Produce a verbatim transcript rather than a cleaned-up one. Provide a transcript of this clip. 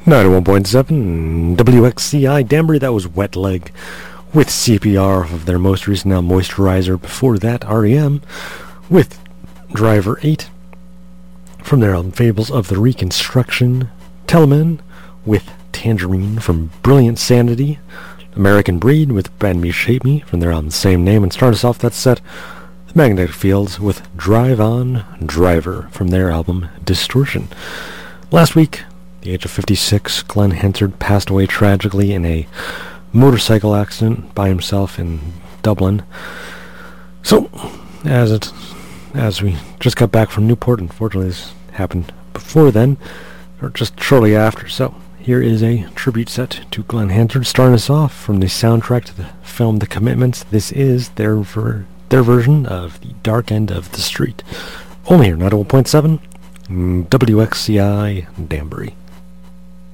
ninety-one point seven W X C I Danbury. That was Wet Leg with C P R of their most recent album Moisturizer. Before that, R E M with Driver eight from their album Fables of the Reconstruction. Telemann with Tangerine from Brilliant Sanity. American Breed with Bend Me Shape Me from their album Same Name. And start us off that set, The Magnetic Fields with Drive On Driver from their album Distortion. Last week, the age of fifty-six, Glenn Hansard passed away tragically in a motorcycle accident by himself in Dublin. So, as it, as we just got back from Newport, unfortunately this happened before then, or just shortly after, so here is a tribute set to Glenn Hansard, starting us off from the soundtrack to the film The Commitments. This is their ver- their version of The Dark End of the Street. Only here, ninety-one point seven W X C I Danbury.